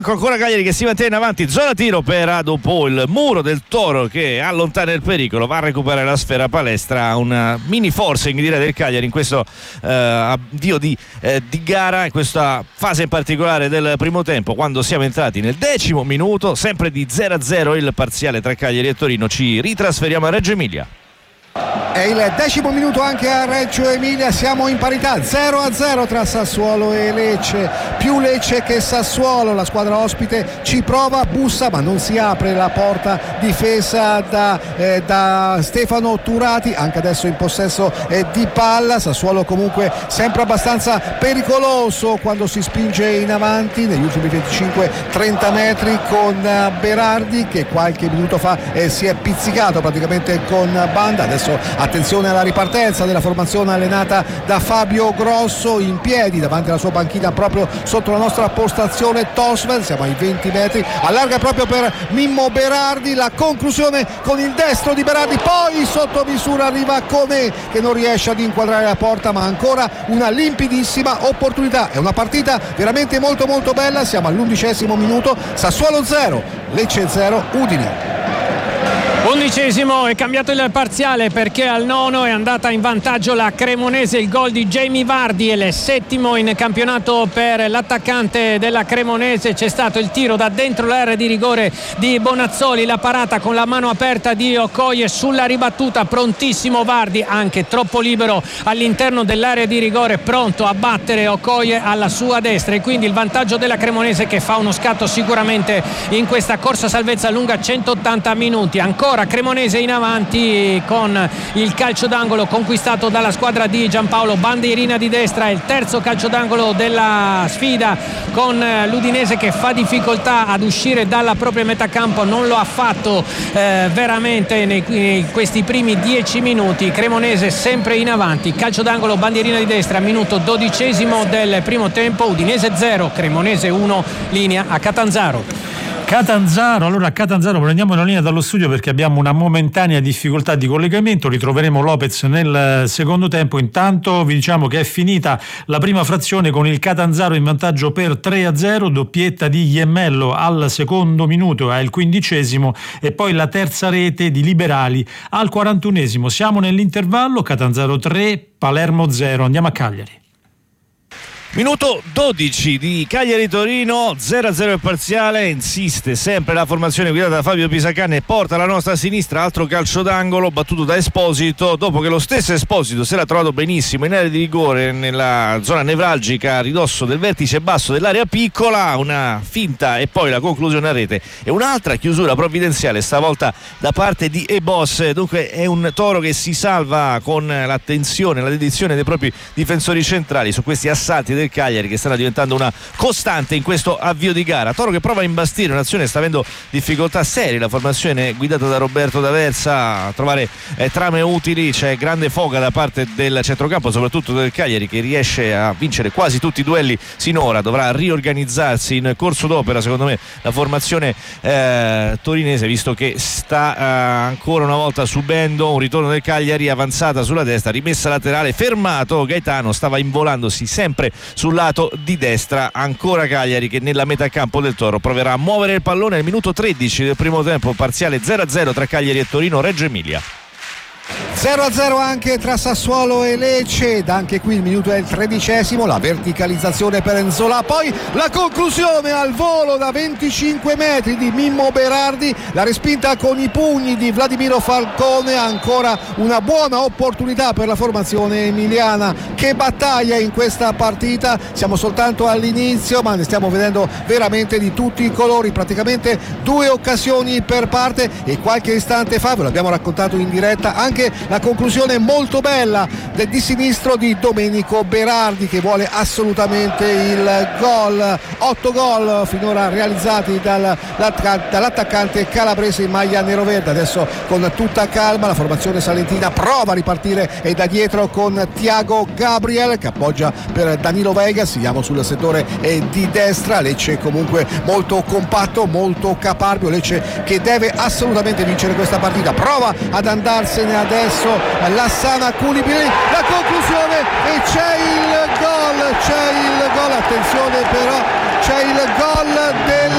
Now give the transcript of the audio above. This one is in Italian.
Ancora Cagliari che si mantiene avanti, zona tiro per dopo il muro del Toro che allontana il pericolo, va a recuperare la sfera palestra, un mini forcing direi del Cagliari in questo avvio di gara, in questa fase in particolare del primo tempo, quando siamo entrati nel 10° minuto, sempre di 0-0 il parziale tra Cagliari e Torino. Ci ritrasferiamo a Reggio Emilia. È il 10° minuto anche a Reggio Emilia, siamo in parità 0-0 tra Sassuolo e Lecce, più Lecce che Sassuolo. La squadra ospite ci prova, bussa ma non si apre la porta difesa da Stefano Turati, anche adesso in possesso di palla. Sassuolo comunque sempre abbastanza pericoloso quando si spinge in avanti negli ultimi 25-30 metri con Berardi che qualche minuto fa si è pizzicato praticamente con Banda. Adesso attenzione alla ripartenza della formazione allenata da Fabio Grosso, in piedi davanti alla sua panchina proprio sotto la nostra postazione Tosvel, siamo ai 20 metri, allarga proprio per Mimmo Berardi, la conclusione con il destro di Berardi, poi sotto misura arriva Comè che non riesce ad inquadrare la porta, ma ancora una limpidissima opportunità. È una partita veramente molto molto bella, siamo all'11° minuto, Sassuolo 0 Lecce 0 Udine. 11° è cambiato il parziale perché al 9° è andata in vantaggio la Cremonese, il gol di Jamie Vardy, è il 7° in campionato per l'attaccante della Cremonese. C'è stato il tiro da dentro l'area di rigore di Bonazzoli, la parata con la mano aperta di Okoye sulla ribattuta, prontissimo Vardy, anche troppo libero all'interno dell'area di rigore, pronto a battere Okoye alla sua destra, e quindi il vantaggio della Cremonese che fa uno scatto sicuramente in questa corsa salvezza lunga 180 minuti. Ancora Cremonese in avanti con il calcio d'angolo conquistato dalla squadra di Giampaolo, bandierina di destra, è il terzo calcio d'angolo della sfida con l'Udinese che fa difficoltà ad uscire dalla propria metà campo, non lo ha fatto veramente in questi primi 10 minuti. Cremonese sempre in avanti, calcio d'angolo, bandierina di destra, minuto 12° del primo tempo, Udinese 0 Cremonese 1, linea a Catanzaro. Allora a Catanzaro prendiamo la linea dallo studio perché abbiamo una momentanea difficoltà di collegamento, ritroveremo Lopez nel secondo tempo. Intanto vi diciamo che è finita la prima frazione con il Catanzaro in vantaggio per 3-0, doppietta di Iemmello al secondo minuto al 15° e poi la terza rete di Liberali al 41°. Siamo nell'intervallo, Catanzaro 3, Palermo 0, andiamo a Cagliari. Minuto 12 di Cagliari-Torino, 0-0 il parziale, insiste sempre la formazione guidata da Fabio Pisacane e porta alla nostra sinistra altro calcio d'angolo battuto da Esposito, dopo che lo stesso Esposito si era trovato benissimo in area di rigore nella zona nevralgica a ridosso del vertice basso dell'area piccola, una finta e poi la conclusione a rete e un'altra chiusura provvidenziale stavolta da parte di Ebos. Dunque è un Toro che si salva con l'attenzione, la dedizione dei propri difensori centrali su questi assalti del Cagliari che stanno diventando una costante in questo avvio di gara. Toro che prova a imbastire un'azione, sta avendo difficoltà serie la formazione guidata da Roberto D'Aversa a trovare trame utili, c'è grande foga da parte del centrocampo soprattutto del Cagliari che riesce a vincere quasi tutti i duelli sinora, dovrà riorganizzarsi in corso d'opera secondo me la formazione torinese, visto che sta ancora una volta subendo un ritorno del Cagliari, avanzata sulla destra, rimessa laterale, fermato Gaetano, stava involandosi sempre sul lato di destra. Ancora Cagliari che nella metà campo del Toro proverà a muovere il pallone al minuto 13 del primo tempo, parziale 0-0 tra Cagliari e Torino, Reggio Emilia. 0-0 anche tra Sassuolo e Lecce ed anche qui il minuto è il 13°, la verticalizzazione per Nzola, poi la conclusione al volo da 25 metri di Mimmo Berardi, la respinta con i pugni di Vladimiro Falcone, ancora una buona opportunità per la formazione emiliana che battaglia in questa partita. Siamo soltanto all'inizio ma ne stiamo vedendo veramente di tutti i colori, praticamente 2 occasioni per parte e qualche istante fa ve l'abbiamo raccontato in diretta anche la conclusione molto bella di sinistro di Domenico Berardi che vuole assolutamente il gol. 8 gol finora realizzati dall'attaccante calabrese in maglia neroverde. Adesso con tutta calma la formazione salentina prova a ripartire e da dietro con Thiago Gabriel che appoggia per Danilo Vega. Siamo sul settore di destra, Lecce comunque molto compatto, molto caparbio, Lecce che deve assolutamente vincere questa partita, prova ad andarsene adesso Lassana Koulibaly, la conclusione e c'è il gol, attenzione però, c'è il gol del